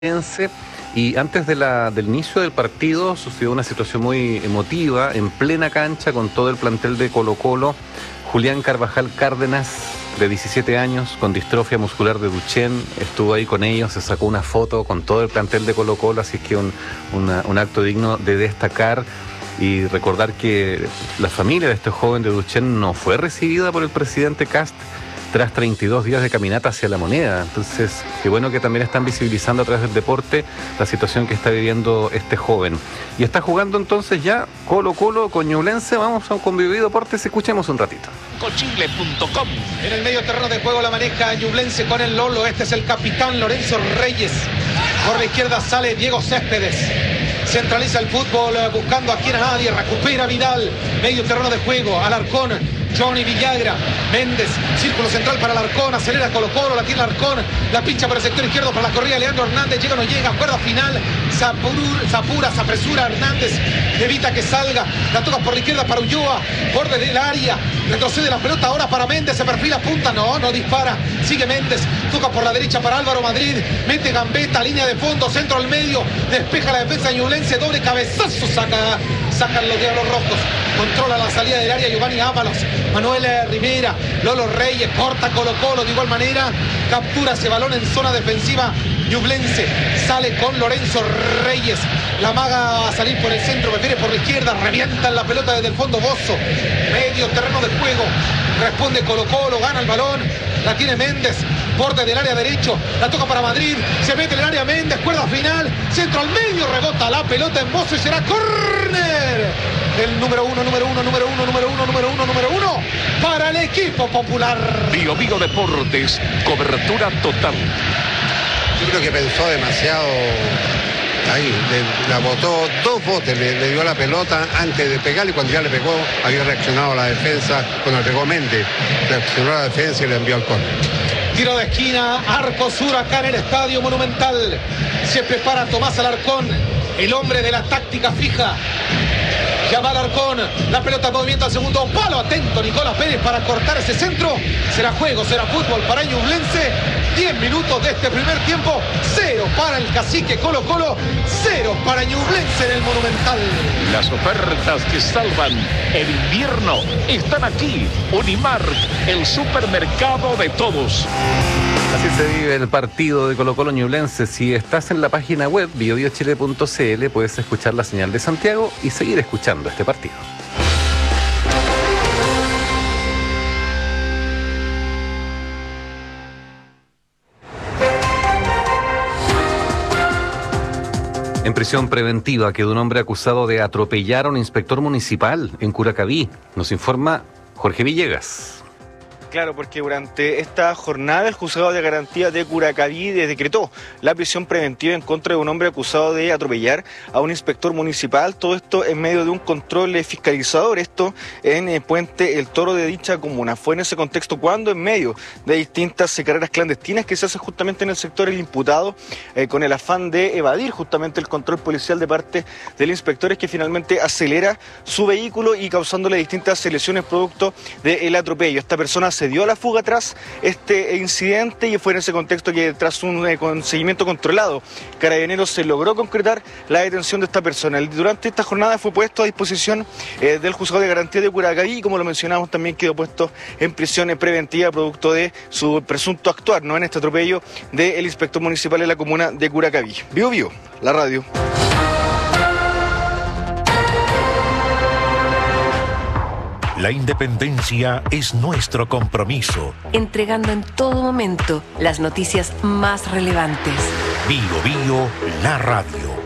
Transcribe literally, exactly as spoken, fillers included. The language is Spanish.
Y antes de la, del inicio del partido sucedió una situación muy emotiva en plena cancha con todo el plantel de Colo-Colo. Julián Carvajal Cárdenas, de diecisiete años, con distrofia muscular de Duchenne, estuvo ahí con ellos, se sacó una foto con todo el plantel de Colo-Colo, así es que un, una, un acto digno de destacar. Y recordar que la familia de este joven de Duchenne no fue recibida por el presidente Kast tras treinta y dos días de caminata hacia La Moneda. Entonces, qué bueno que también están visibilizando a través del deporte la situación que está viviendo este joven. Y está jugando entonces ya Colo-Colo con Ñublense. Vamos a un Convivido Deportes, escuchemos un ratito. Cochile punto com. En el medio terreno de juego la maneja Ñublense con el Lolo. Este es el capitán Lorenzo Reyes. Por la izquierda sale Diego Céspedes. Centraliza el fútbol buscando aquí a nadie. Recupera Vidal. Medio terreno de juego. Alarcón. Johnny Villagra. Méndez. Círculo central para Alarcón. Acelera Colo-Colo. La tiene Alarcón. La pincha por el sector izquierdo para la corrida. Leandro Hernández. Llega o no llega. Cuerda final. Se apura, se apresura Hernández. Evita que salga. La toca por la izquierda para Ulloa. Borde del área. Retrocede la pelota ahora para Méndez. Se perfila. Punta. No, no dispara. Sigue Méndez. Toca por la derecha para Álvaro Madrid. Mete gambeta. Línea de fondo. Centro al medio. Despeja la defensa de Ñublense. Doble cabezazo. Saca. Sacan los Diablos Rojos. Controla la salida del área Giovanni Ábalos. Manuel Rivera. Lolo Reyes. Corta Colo-Colo de igual manera. Captura ese balón en zona defensiva. Ñublense sale con Lorenzo Reyes. La maga a salir por el centro. Prefiere por la izquierda. Revientan la pelota desde el fondo Bozo. Medio terreno de juego. Responde Colo-Colo. Gana el balón. La tiene Méndez. Borde del área derecho. La toca para Madrid. Se mete en el área Méndez. Cuerda final. Centro al medio. Rebota la pelota en Bozo y será córner. El número uno, número uno, número uno, número uno, número uno, número uno. Para el equipo popular. Bio Bio Deportes. Cobertura total. Yo creo que pensó demasiado. Ahí, le, la botó dos botes, le, le dio la pelota antes de pegarle y cuando ya le pegó había reaccionado la defensa, cuando le pegó Méndez, reaccionó la defensa y le envió al córner. Tiro de esquina, arco sur acá en el Estadio Monumental. Se prepara Tomás Alarcón, el hombre de la táctica fija. Llama Alarcón, la pelota en movimiento al segundo palo, atento Nicolás Pérez para cortar ese centro. Será juego, será fútbol para Ñublense. diez minutos de este primer tiempo, cero para el cacique Colo-Colo, cero para Ñublense en el Monumental. Las ofertas que salvan el invierno están aquí. Unimark, el supermercado de todos. Así se vive el partido de Colo-Colo Ñublense. Si estás en la página web bio bio chile punto c l puedes escuchar la señal de Santiago y seguir escuchando este partido. En prisión preventiva quedó un hombre acusado de atropellar a un inspector municipal en Curacaví. Nos informa Jorge Villegas. Claro, porque durante esta jornada el juzgado de garantía de Curacaví decretó la prisión preventiva en contra de un hombre acusado de atropellar a un inspector municipal. Todo esto en medio de un control fiscalizador, esto en eh, Puente El Toro de dicha comuna. Fue en ese contexto cuando en medio de distintas eh, carreras clandestinas que se hacen justamente en el sector el imputado, eh, con el afán de evadir justamente el control policial de parte del inspector, es que finalmente acelera su vehículo y causándole distintas lesiones producto del atropello. Esta persona se dio a la fuga tras este incidente y fue en ese contexto que tras un eh, seguimiento controlado, Carabineros se logró concretar la detención de esta persona. Durante esta jornada fue puesto a disposición eh, del juzgado de garantía de Curacaví y como lo mencionamos también quedó puesto en prisión preventiva producto de su presunto actuar, ¿no?, en este atropello del inspector municipal en la comuna de Curacaví. Bio Bio, la radio. La independencia es nuestro compromiso. Entregando en todo momento las noticias más relevantes. Bio Bio, la radio.